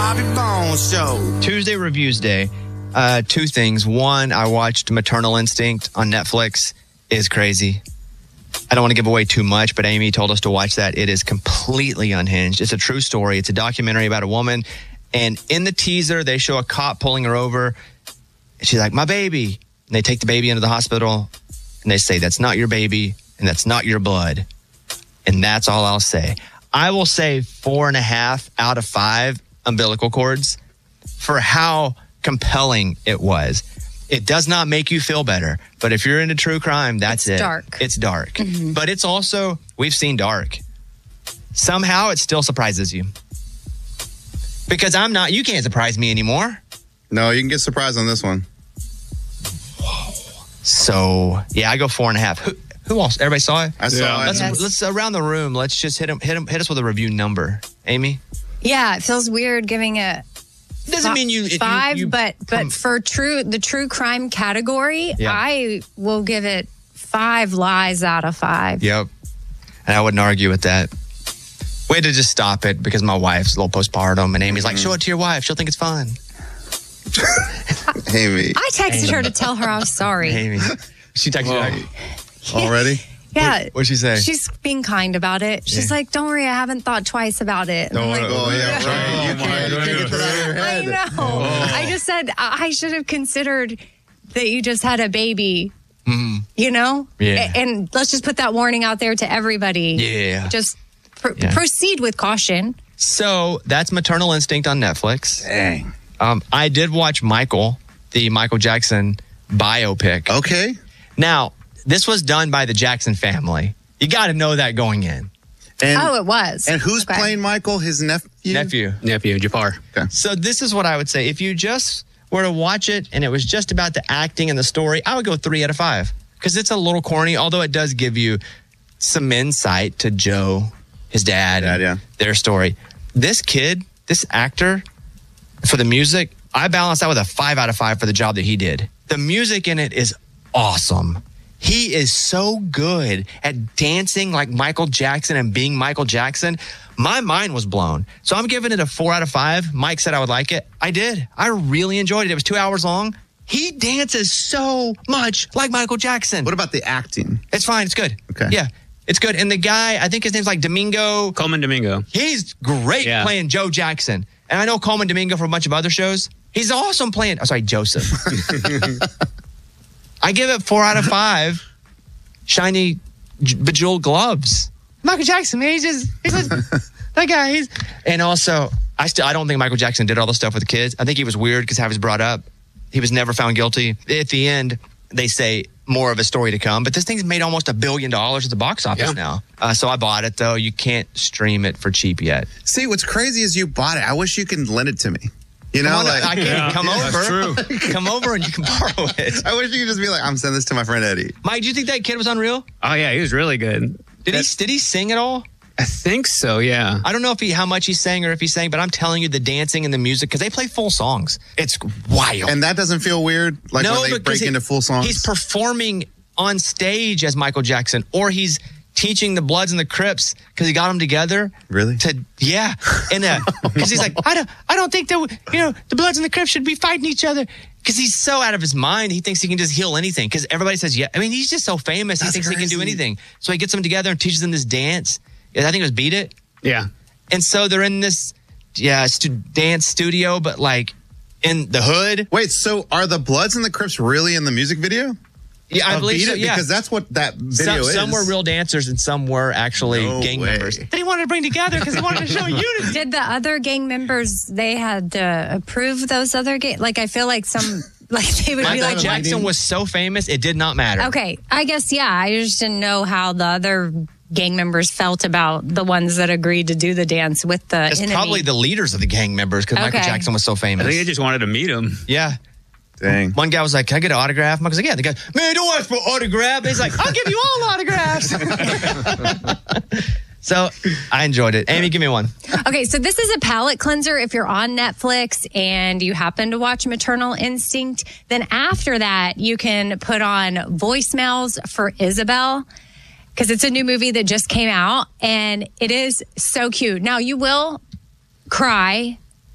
Bobby Bones Show. Tuesday Reviews Day. Two things. One, I watched Maternal Instinct on Netflix. It is crazy. I don't want to give away too much, but Amy told us to watch that. It is completely unhinged. It's a true story. It's a documentary about a woman. And in the teaser, they show a cop pulling her over. She's like, my baby. And they take the baby into the hospital. And they say, that's not your baby. And that's not your blood. And that's all I'll say. I will say 4.5 out of 5 umbilical cords for how compelling it was. It does not make you feel better. But if you're into true crime, that's It's it. dark. It's dark. Mm-hmm. But it's also, we've seen dark. Somehow it still surprises you. Because you can't surprise me anymore. No, you can get surprised on this one. So, yeah, I go 4.5. Who else? Everybody saw it? I saw it. Let's around the room. Let's just hit us with a review number. Amy? Yeah, it feels weird giving it Doesn't mean you 5, but for the true crime category, Yeah. I will give it 5 lies out of 5. Yep. And I wouldn't argue with that. Way to just stop it because my wife's a little postpartum and Amy's like, show it to your wife. She'll think it's fun. Amy. I texted her to tell her I was sorry. Amy. She texted you. Already? Yeah. What'd she say? She's being kind about it. She's like, don't worry, I haven't thought twice about it. And I'm like, You can't get that out of your head. I know. I just said, I should have considered that you just had a baby. You know? Yeah. And let's just put that warning out there to everybody. Yeah. Just proceed with caution. So that's Maternal Instinct on Netflix. Dang. I did watch Michael, the Michael Jackson biopic. Okay. Now, this was done by the Jackson family. You got to know that going in. And, It was. And who's playing Michael? His nephew? Nephew, Jafar. Okay. So this is what I would say. If you just were to watch it and it was just about the acting and the story, I would go 3 out of 5 because it's a little corny, although it does give you some insight to Joe, his dad, and their story. This kid, this actor, for the music, I balance that with a 5 out of 5 for the job that he did. The music in it is awesome. He is so good at dancing like Michael Jackson and being Michael Jackson. My mind was blown. So I'm giving it a 4 out of 5. Mike said I would like it. I did. I really enjoyed it. It was 2 hours long. He dances so much like Michael Jackson. What about the acting? It's fine. It's good. Okay. Yeah, it's good. And the guy, I think his name's like Domingo. Coleman Domingo. He's great playing Joe Jackson. And I know Coleman Domingo from a bunch of other shows. He's awesome playing, Joseph. I give it 4 out of 5 shiny bejeweled gloves. Michael Jackson, man, he's that guy. And also, I don't think Michael Jackson did all the stuff with the kids. I think he was weird because how he was brought up. He was never found guilty. At the end, they say more of a story to come. But this thing's made almost $1 billion at the box office now. So I bought it, though. You can't stream it for cheap yet. See, what's crazy is you bought it. I wish you could lend it to me. You know, I can come over. That's true. Come over and you can borrow it. I wish you could just be like, I'm sending this to my friend Eddie. Mike, do you think that kid was unreal? Oh, yeah, he was really good. Did he sing at all? I think so, yeah. I don't know how much he sang or if he sang, but I'm telling you, the dancing and the music, because they play full songs. It's wild. And that doesn't feel weird? Like when they break into full songs? He's performing on stage as Michael Jackson, or he's teaching the Bloods and the Crips because he got them together. Really? Yeah. And because he's like, I don't think that the Bloods and the Crips should be fighting each other. Because he's so out of his mind, he thinks he can just heal anything. Because everybody says, yeah. I mean, he's just so famous. He thinks he can do anything. So he gets them together and teaches them this dance. I think it was Beat It. Yeah. And so they're in this dance studio, but like in the hood. Wait, so are the Bloods and the Crips really in the music video? Yeah, I believe so, yeah. Because that's what that video is. Some were real dancers and some were actually gang members. That he wanted to bring together because he wanted to show unity. Did the other gang members, they had to approve those other gang? Like, I feel like some, like they would be like. Jackson was so famous, it did not matter. Okay, I guess, yeah. I just didn't know how the other gang members felt about the ones that agreed to do the dance with the It's enemy. probably the leaders of the gang members because Michael Jackson was so famous. I think they just wanted to meet him. Yeah. Dang. One guy was like, can I get an autograph? Michael's like, yeah. The guy, man, don't ask for autograph. He's like, I'll give you all autographs. So I enjoyed it. Amy, give me one. Okay, so this is a palate cleanser if you're on Netflix and you happen to watch Maternal Instinct. Then after that, you can put on Voicemails for Isabel because it's a new movie that just came out and it is so cute. Now, you will cry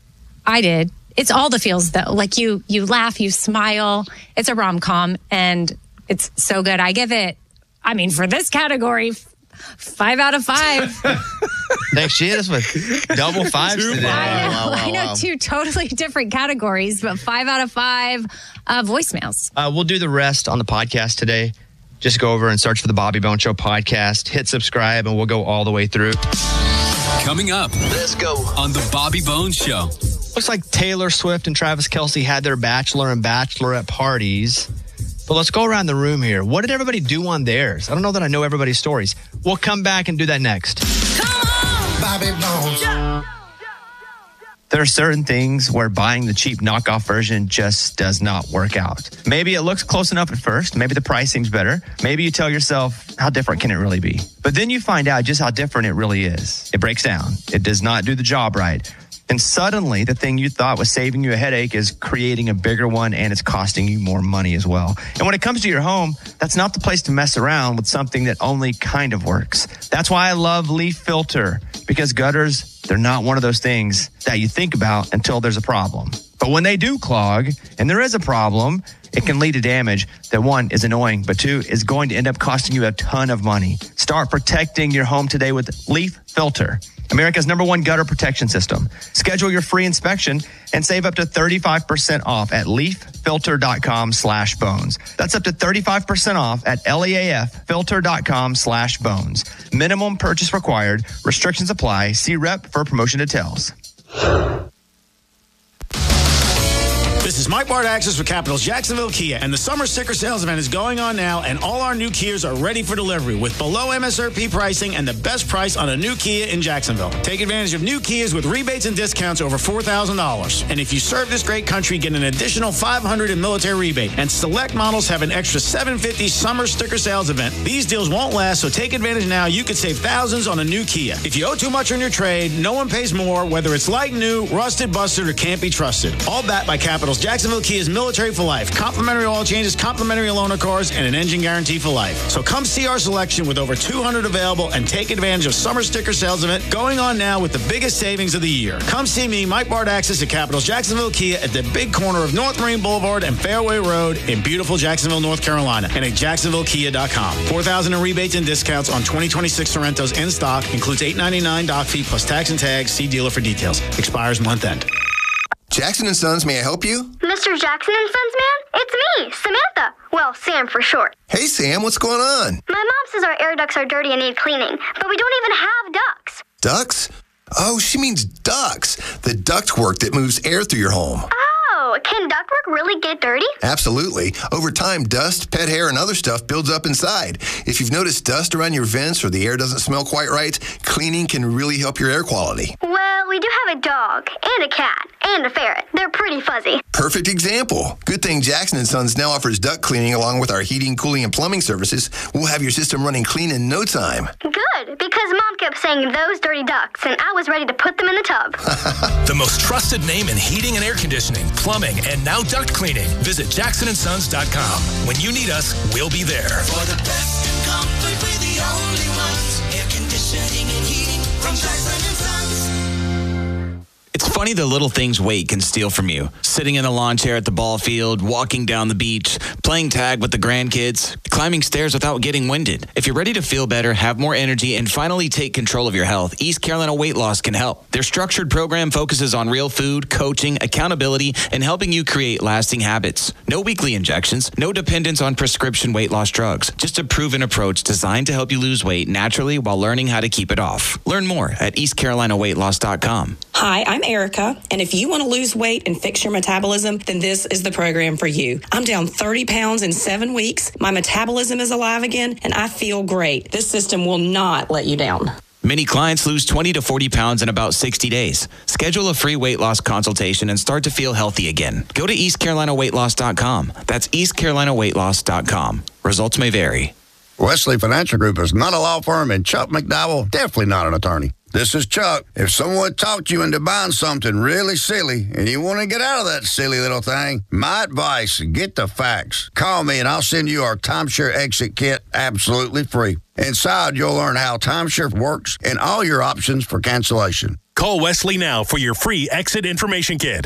I did. It's all the feels though. Like you laugh, you smile. It's a rom-com and it's so good. I give it, for this category, 5 out of 5. Thanks. She hit us with double fives today. I know 2 totally different categories, but 5 out of 5 voicemails. We'll do the rest on the podcast today. Just go over and search for the Bobby Bone Show podcast. Hit subscribe, and we'll go all the way through. Coming up, let's go on the Bobby Bone Show. Looks like Taylor Swift and Travis Kelce had their bachelor and bachelorette parties. But let's go around the room here. What did everybody do on theirs? I don't know that I know everybody's stories. We'll come back and do that next. Come on, Bobby Bones. There are certain things where buying the cheap knockoff version just does not work out. Maybe it looks close enough at first. Maybe the price seems better. Maybe you tell yourself, how different can it really be? But then you find out just how different it really is. It breaks down. It does not do the job right. And suddenly, the thing you thought was saving you a headache is creating a bigger one, and it's costing you more money as well. And when it comes to your home, that's not the place to mess around with something that only kind of works. That's why I love Leaf Filter, because gutters, they're not one of those things that you think about until there's a problem. But when they do clog, and there is a problem, it can lead to damage that 1 is annoying, but 2 is going to end up costing you a ton of money. Start protecting your home today with Leaf Filter, America's #1 gutter protection system. Schedule your free inspection and save up to 35% off at leaffilter.com/bones. That's up to 35% off at leaffilter.com/bones. Minimum purchase required. Restrictions apply. See rep for promotion details. This is Mike Bardaxis with Capital's Jacksonville Kia, and the summer sticker sales event is going on now, and all our new Kias are ready for delivery with below MSRP pricing and the best price on a new Kia in Jacksonville. Take advantage of new Kias with rebates and discounts over $4,000. And if you serve this great country, get an additional $500 in military rebate. And select models have an extra $750 summer sticker sales event. These deals won't last, so take advantage now. You could save thousands on a new Kia. If you owe too much on your trade, no one pays more, whether it's like new, rusted, busted, or can't be trusted. All backed by Capital's Jacksonville Kia's Military for Life. Complimentary oil changes, complimentary loaner cars, and an engine guarantee for life. So come see our selection with over 200 available and take advantage of summer sticker sales event going on now with the biggest savings of the year. Come see me, Mike Bardaxis at Capital's Jacksonville Kia at the big corner of North Marine Boulevard and Fairway Road in beautiful Jacksonville, North Carolina, and at jacksonvillekia.com. $4,000 in rebates and discounts on 2026 Sorrentos in stock. Includes $899 doc fee plus tax and tags. See dealer for details. Expires month end. Jackson & Sons, may I help you? Mr. Jackson & Sons, man? It's me, Samantha. Well, Sam for short. Hey, Sam, what's going on? My mom says our air ducts are dirty and need cleaning, but we don't even have ducts. Ducts? Oh, she means ducts. The ductwork that moves air through your home. Oh, can ductwork really get dirty? Absolutely. Over time, dust, pet hair, and other stuff builds up inside. If you've noticed dust around your vents or the air doesn't smell quite right, cleaning can really help your air quality. Well, we do have a dog and a cat and a ferret. They're pretty fuzzy. Perfect example. Good thing Jackson & Sons now offers duct cleaning along with our heating, cooling, and plumbing services. We'll have your system running clean in no time. Good, because Mom kept saying those dirty ducts, and I was ready to put them in the tub. The most trusted name in heating and air conditioning, plumbing, and now duct cleaning. Visit jacksonsons.com. When you need us, we'll be there. For the best in comfort, we're the only ones. Air conditioning and heating from Jackson & Sons. It's funny the little things weight can steal from you. Sitting in the lawn chair at the ball field, walking down the beach, playing tag with the grandkids, climbing stairs without getting winded. If you're ready to feel better, have more energy, and finally take control of your health, East Carolina Weight Loss can help. Their structured program focuses on real food, coaching, accountability, and helping you create lasting habits. No weekly injections, no dependence on prescription weight loss drugs. Just a proven approach designed to help you lose weight naturally while learning how to keep it off. Learn more at EastCarolinaWeightLoss.com. Hi, I'm Erica, and if you want to lose weight and fix your metabolism, then this is the program for you. I'm down 30 pounds in 7 weeks. My metabolism is alive again, and I feel great. This system will not let you down. Many clients lose 20 to 40 pounds in about 60 days. Schedule a free weight loss consultation and start to feel healthy again. Go to EastCarolinaWeightLoss.com. That's EastCarolinaWeightLoss.com. Results may vary. Wesley Financial Group is not a law firm, and Chuck McDowell, definitely not an attorney. This is Chuck. If someone talked you into buying something really silly and you want to get out of that silly little thing, my advice, get the facts. Call me and I'll send you our timeshare exit kit absolutely free. Inside, you'll learn how timeshare works and all your options for cancellation. Call Wesley now for your free exit information kit.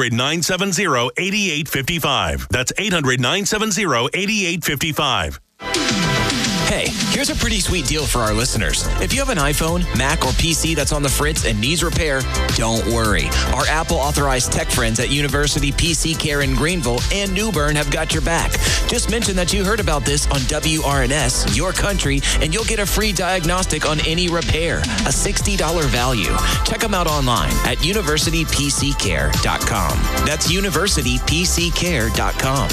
800-970-8855. That's 800-970-8855. Hey, here's a pretty sweet deal for our listeners. If you have an iPhone, Mac, or PC that's on the fritz and needs repair, don't worry. Our Apple-authorized tech friends at University PC Care in Greenville and New Bern have got your back. Just mention that you heard about this on WRNS, Your Country, and you'll get a free diagnostic on any repair, a $60 value. Check them out online at universitypccare.com. That's universitypccare.com.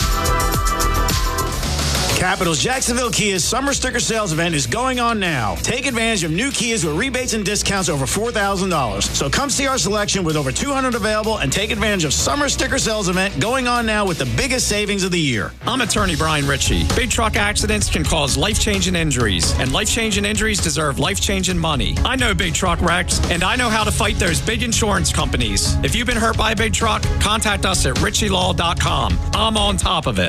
Capital's Jacksonville Kia's summer sticker sales event is going on now. Take advantage of new Kias with rebates and discounts over $4,000. So come see our selection with over 200 available and take advantage of summer sticker sales event going on now with the biggest savings of the year. I'm attorney Brian Ritchie. Big truck accidents can cause life-changing injuries, and life-changing injuries deserve life-changing money. I know big truck wrecks, and I know how to fight those big insurance companies. If you've been hurt by a big truck, contact us at ritchielaw.com. I'm on top of it.